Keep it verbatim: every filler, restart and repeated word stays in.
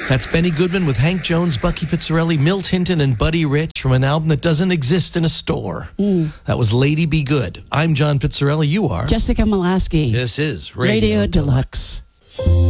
That's Benny Goodman with Hank Jones, Bucky Pizzarelli, Milt Hinton, and Buddy Rich from an album that doesn't exist in a store. Mm. That was Lady Be Good. I'm John Pizzarelli. You are Jessica Molaski. This is Radio, Radio Deluxe.